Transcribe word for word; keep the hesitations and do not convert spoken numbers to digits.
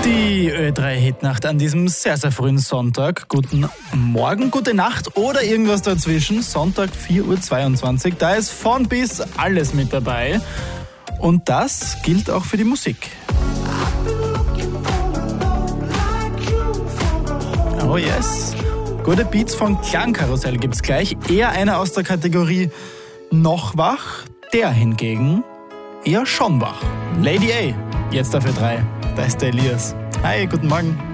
Die Ö drei Hitnacht an diesem sehr, sehr frühen Sonntag. Guten Morgen, gute Nacht oder irgendwas dazwischen. Sonntag vier Uhr zweiundzwanzig. Da ist von bis alles mit dabei. Und das gilt auch für die Musik. Oh yes. Gute Beats von Klangkarussell gibt's gleich. Eher einer aus der Kategorie noch wach. Der hingegen eher schon wach. Lady A, jetzt dafür drei. Da ist der Elias. Hi, guten Morgen.